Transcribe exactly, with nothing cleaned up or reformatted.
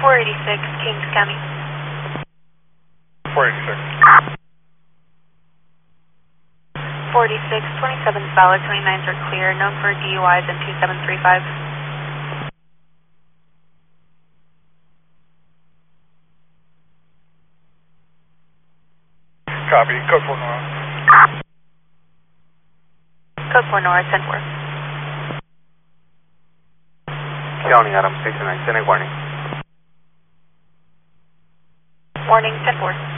four eighty-six, Kings County. four eighty-six. forty-six, twenty-seven's valid, twenty-nines are clear, known for D U Is and two seven three five. Copy, code four Nora. Code four Nora, ten four. County, Adam six nine, Senate warning. Warning, ten four.